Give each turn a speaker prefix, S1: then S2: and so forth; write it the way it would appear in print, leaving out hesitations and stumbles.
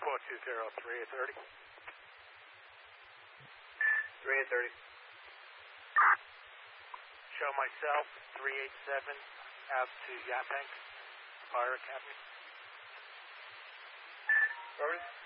S1: 330.
S2: 330.
S1: Show myself, 387, out to Yaphank, Fire Academy.
S2: Over.